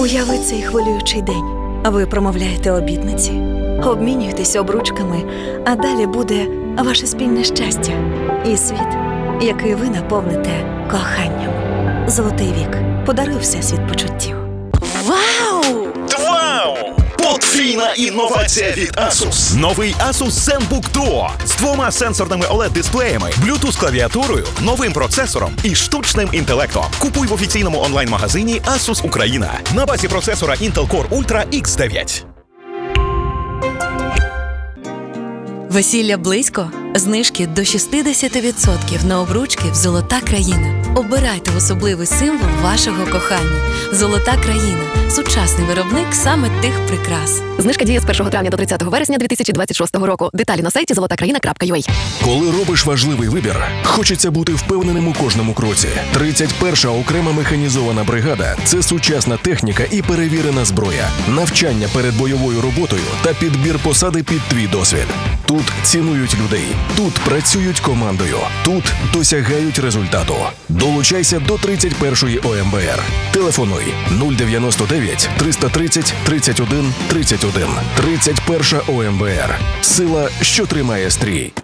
Уяви цей хвилюючий день. Ви промовляєте обітниці, обмінюєтесь обручками, а далі буде ваше спільне щастя і світ, який ви наповните коханням. Золотий вік. Подаруй всесвіт почуттів. Вау! Вау! Подвійна інновація від Asus. Новий Asus ZenBook Duo з 2 сенсорними OLED-дисплеями, Bluetooth-клавіатурою, новим процесором і штучним інтелектом. Купуй в офіційному онлайн-магазині Asus Україна на базі процесора Intel Core Ultra X9. Весілля близько? Знижки до 60% на обручки в «Золота країна». Обирайте особливий символ вашого кохання. «Золота країна» – сучасний виробник саме тих прикрас. Знижка діє з 1 травня до 30 вересня 2026 року. Деталі на сайті zolotakraina.ua. Коли робиш важливий вибір, хочеться бути впевненим у кожному кроці. 31-ша окрема механізована бригада – це сучасна техніка і перевірена зброя, навчання перед бойовою роботою та підбір посади під твій досвід. Тут цінують людей, тут працюють командою, тут досягають результату. Долучайся до 31-ї ОМБР. Телефонуй 099 330 31 31. 31-ша ОМБР. Сила, що тримає стрій.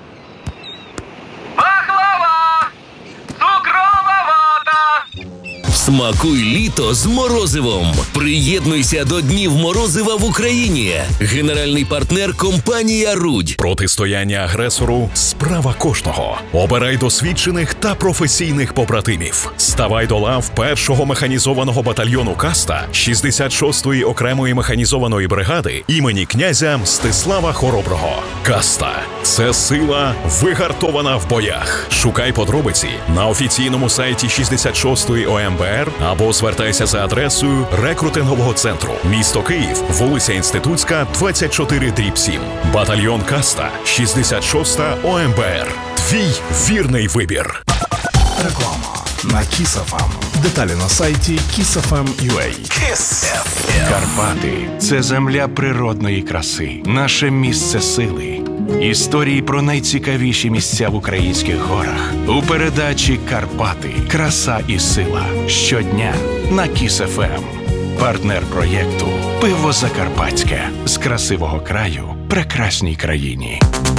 Пахлава! Цукрова вата! Смакуй літо з морозивом. Приєднуйся до Днів морозива в Україні. Генеральний партнер – компанія «Рудь». Протистояння агресору – справа кожного. Обирай досвідчених та професійних побратимів. Ставай до лав 1-го механізованого батальйону «Каста» 66-ї окремої механізованої бригади імені князя Мстислава Хороброго. «Каста» – це сила, вигартована в боях. Шукай подробиці на офіційному сайті 66-ї ОМБР або звертайся за адресою рекрутингового центру. Місто Київ, вулиця Інститутська, 24/7. Батальйон «Каста», 66-та ОМБР. Твій вірний вибір. Реклама на Kiss FM. Деталі на сайті kissfm.ua. Карпати – це земля природної краси, наше місце сили. Історії про найцікавіші місця в українських горах у передачі «Карпати. Краса і сила» щодня на Kiss FM. Партнер проєкту «Пиво Закарпатське» з красивого краю прекрасній країні.